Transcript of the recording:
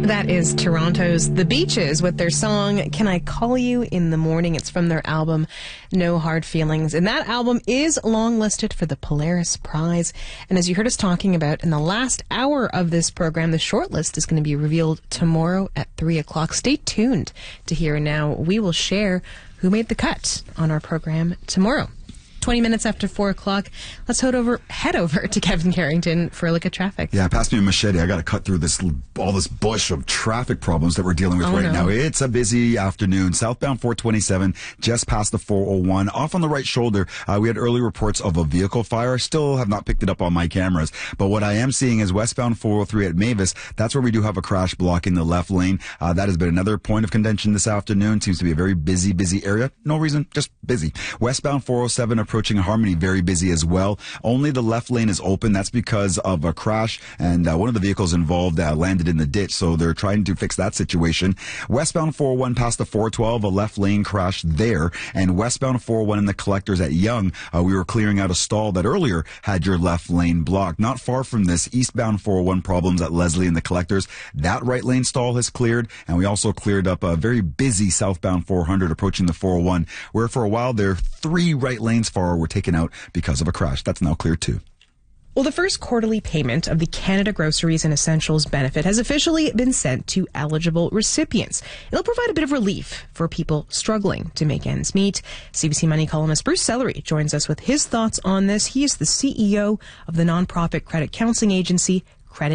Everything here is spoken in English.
That is Toronto's The Beaches with their song, Can I Call You in the Morning? It's from their album, No Hard Feelings. And that album is longlisted for the Polaris Prize. And as you heard us talking about in the last hour of this program, the shortlist is going to be revealed tomorrow at 3 o'clock. Stay tuned to hear now. We will share who made the cut on our program tomorrow. 20 minutes after 4 o'clock, let's head over to Kevin Carrington for a look at traffic. Yeah, pass me a machete. I got to cut through all this bush of traffic problems that we're dealing with now. It's a busy afternoon. Southbound 427, just past the 401. Off on the right shoulder, we had early reports of a vehicle fire. Still have not picked it up on my cameras. But what I am seeing is westbound 403 at Mavis. That's where we do have a crash blocking the left lane. That has been another point of contention this afternoon. Seems to be a very busy area. No reason, just busy. Westbound 407 approaching Harmony, very busy as well. Only the left lane is open. That's because of a crash, and one of the vehicles involved landed in the ditch, so they're trying to fix that situation. Westbound 401 past the 412, a left lane crash there, and westbound 401 in the collectors at Yonge, we were clearing out a stall that earlier had your left lane blocked. Not far from this, eastbound 401 problems at Leslie in the collectors. That right lane stall has cleared, and we also cleared up a very busy southbound 400 approaching the 401, where for a while there, 3 right lanes far were taken out because of a crash. That's now clear too. Well, the first quarterly payment of the Canada Groceries and Essentials benefit has officially been sent to eligible recipients. It'll provide a bit of relief for people struggling to make ends meet. CBC Money columnist Bruce Sellery joins us with his thoughts on this. He is the CEO of the nonprofit credit counseling agency